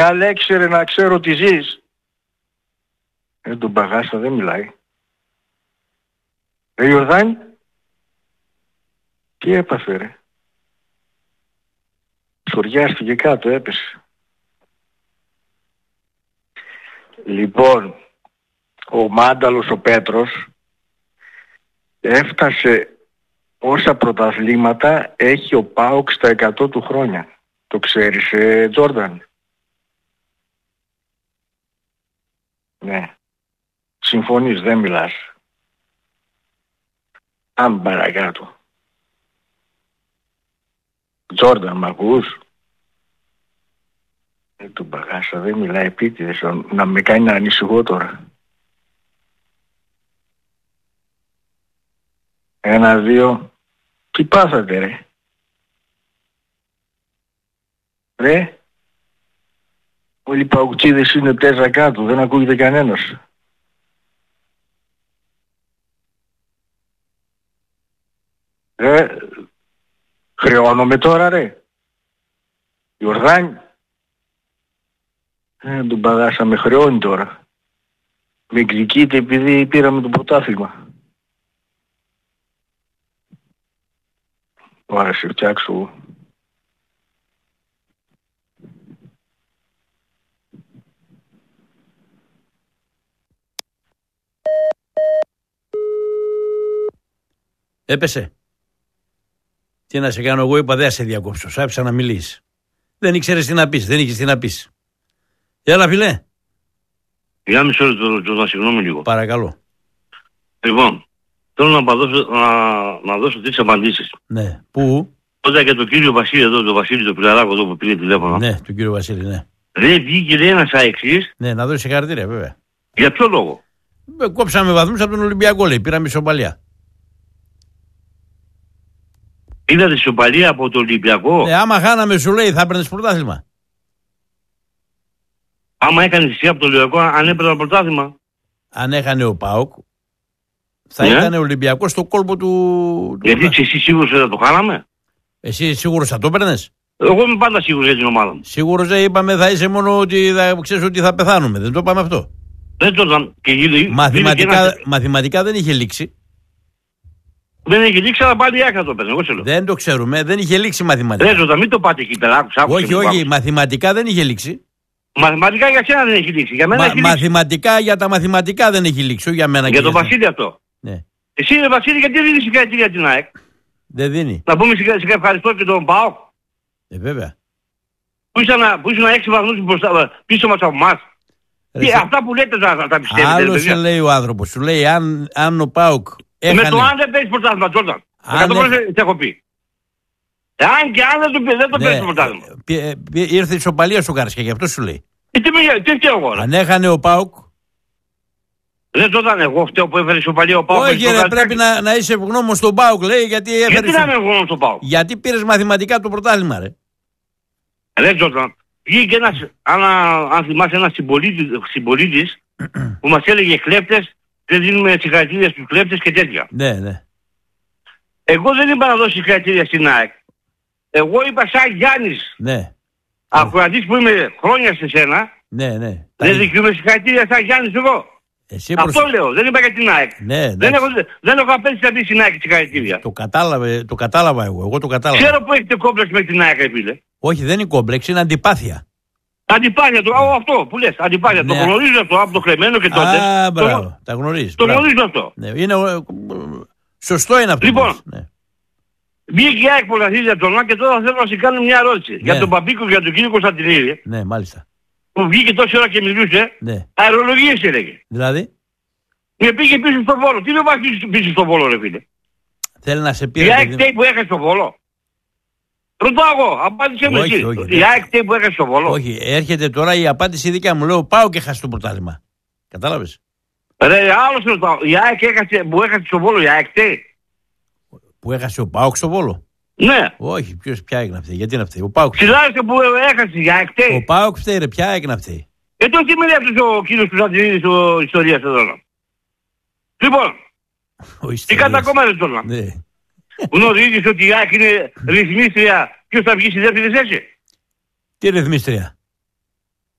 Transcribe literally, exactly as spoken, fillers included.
Αλέξη ρε, να ξέρω τι ζεις. Ε, τον Παγάσα δεν μιλάει. Ρε Ιορδάνη, τι έπαθε ρε? Σοριάστηκε κάτω, έπεσε. Λοιπόν, ο Μάνταλος ο Πέτρος έφτασε όσα πρωταθλήματα έχει ο ΠΑΟΚ στα εκατό του χρόνια. Το ξέρεις, ε, Τζόρνταν? Ναι. Συμφωνείς, δεν μιλάς. Αν παρακάτω. Τζόρνταν, μ' ακούς? Ε, τον Παγάσα δεν μιλάει επίτηδες, να με κάνει να ανησυχώ τώρα. Ένα, δύο. Τι πάθατε ρε? Ρε, όλοι οι παουκτσίδες είναι τέζα κάτω, δεν ακούγεται κανένας. Ρε, χρεώνομαι τώρα ρε. Ιορδάνη. Ε, τον Παγάσα με χρεώνει τώρα. Με εκδικείται επειδή πήραμε το πρωτάθλημα. Ωραία, σε φτιάξω. Έπεσε. Τι να σε κάνω εγώ, είπα δεν σε διακόψω. Σ' άφησα να μιλήσεις. Δεν ήξερες τι να πεις, δεν είχες τι να πεις. Έλα φιλέ. Για μισό λεπτό, να συγγνώμη λίγο. Παρακαλώ. Λοιπόν, θέλω να δώσω, να, να δώσω τρεις απαντήσεις. Ναι. Πού? Όταν και τον κύριο Βασίλη εδώ, τον Βασίλη τον Πιλαράκο εδώ που πήρε τηλέφωνο. Ναι, τον κύριο Βασίλη, ναι. Δεν βγήκε λέει ένας αεξής. Ναι, να δώσει συγχαρητήρια βέβαια. Για ποιο λόγο? Ε, κόψαμε βαθμούς από τον Ολυμπιακό, λέει. Πήραμε ισοπαλία. Είδατε ισοπαλία από τον Ολυμπιακό? Ναι, άμα χάναμε σου λέει θα έπαιρνες πρωτάθλημα. Άμα έκανε εσύ από τον Ολυμπιακό, αν έπαιρνε πρωτάθλημα. Αν έχανε ο ΠΑΟΚ, θα ναι. ήταν ο Ολυμπιακός στο κόλπο του. Γιατί του... εσύ σίγουρος δεν θα το χάναμε? Εσύ σίγουρος θα το έπαιρνες? Εγώ είμαι πάντα σίγουρος για την ομάδα μου. Σίγουρος δεν είπαμε θα είσαι μόνο ότι θα ξέρεις ότι θα πεθάνουμε. Δεν το είπαμε αυτό. Δεν το είπαμε. Μαθηματικά, ένα... μαθηματικά δεν είχε λήξει. Δεν είχε λήξει, αλλά πάλι η άκρα το παίρνει. Εγώ σε λέω. Δεν το ξέρουμε, δεν είχε λήξει μαθηματικά. Δεν το μην το πάτε εκεί πέρα. Άκουσα, άκουσα, όχι, όχι, άκουσα. Μαθηματικά δεν είχε λήξει. Μαθηματικά για σένα δεν έχει λήξει. Για μένα Μα, έχει μαθηματικά λήξει. Για τα μαθηματικά δεν έχει λήξει. Για, μένα για τον Βασίλη αυτό. Ναι. Εσύ είναι Βασίλη, γιατί δεν δίνει συγχαρητήρια την ΑΕΚ? Δεν δίνει. Να πούμε συγχαρητήρια ευχαριστώ και τον ΠΑΟΚ. Ε, βέβαια. Που ήσουν έξι βαθμούς πίσω μας από εμάς. Και αυτά που λέτε θα τα πιστεύετε. Άλλο σε λέει ο άνθρωπος. Σου λέει αν, αν ο ΠΑΟΚ έχανε... Με το αν δεν παίζει πρωτάθλημα, Τζόρνταν. εκατό τοις εκατό σε έχω πει. Αν και αν δεν το, δεν το ναι, παίζει πρωτάθλημα. Ήρθε η ισοπαλία στο Καρσκέ, γι' αυτό σου λέει. Ε, τι τι φταίω εγώ. Αν έχανε ο ΠΑΟΚ. Δεν Τζόρνταν, εγώ φταίω που έφερε ισοπαλία ο ΠΑΟΚ. Όχι, ρε, πρέπει να, να είσαι ευγνώμων στον ΠΑΟΚ, λέει, γιατί έφερε. Γιατί να είμαι ευγνώμων στον ΠΑΟΚ? Γιατί πήρες μαθηματικά το πρωτάθλημα, ρε. Ρε Τζόρνταν. Βγήκε ένας, αν, αν θυμάσαι, ένας συμπολίτης που μας έλεγε κλέπτες, δεν δίνουμε συγχαρητήρια στους κλέπτες και τέτοια. Ναι, ναι. Εγώ δεν είπα να δώσω συγχαρητήρια στην ΑΕΚ. Εγώ είπα σαν Γιάννης. Ναι. Ακροατής που είμαι χρόνια σε σένα. Ναι, ναι. Δεν δικαιούμαι συγχαρητήρια σαν Γιάννης εγώ. Εσύ αυτό προσ... λέω, δεν είπα για την ΑΕΚ. Ναι, δεν, έχω, δεν έχω απέτηση να πει στην ΑΕΚ συγχαρητήρια. Το, κατάλαβε, το κατάλαβα εγώ, εγώ το κατάλαβα. Ξέρω που έχετε κόμπλεξ με την ΑΕΚ, φίλε. Όχι, δεν είναι κόμπλεξ, είναι αντιπάθεια. Αντιπάθεια, το, α, αυτό που λες, αντιπάθεια. Ναι. Το γνωρίζω αυτό από το κλεμμένο και τότε. Α, μπράβο, το, τα γνωρίζεις. Το γνωρίζω αυτό. Ναι, είναι, σωστό είναι αυτό. Λοιπόν, ναι. Βγήκε η ΑΕΚ πρωταθλήτρια τον και τώρα θέλω να σε κάνω μια ερώτηση. Ναι. Για τον Παπίκο και για τον κύριο Κωνσταντινίδη. Ναι, μάλιστα. Που βγήκε τόση ώρα και μιλούσε. Ναι. Αερολογίες έλεγε. Δηλαδή. Με πήγε πίσω στο Βόλο. Τι με βάζει πίσω στο Βόλο, ρε φίλε? Θέλει να σε πει. Η ΑΕΚ που έχασε στο Βόλο. Ρωτάω εγώ, απάντησε μου εσύ. Η ΑΕΚ που έχασε στο Βόλο. Όχι, έρχεται τώρα η απάντηση δικιά μου. Λέω πάω και χάσει το πρωτάθλημα. Κατάλαβες. Ρε, άλλος ρωτάω. Η ΑΕΚ έχασε, που έχασε στο Βόλο, η ΑΕΚ που έχασε ο ΠΑΟΚ στο Βόλο. Ναι. Όχι, ποιος πια έγινε αυτή? Γιατί είναι αυτή? Ο ΠΑΟΚ. Συλλάβησε που έχασε η ΑΕΚ. Ο ΠΑΟΚ φταίει, ρε, πια έγινε αυτή. Ε, τότε τι μιλάει αυτός ο κύριος του Σαντινίδης ο ιστορίας εδώ. Λοιπόν, τι κατά ακόμα ρε τώρα. Ναι. Γνωρίζεις ότι η ΑΕΚ είναι ρυθμίστρια ποιος θα βγει στη δεύτερη θέση? Τι ρυθμίστρια?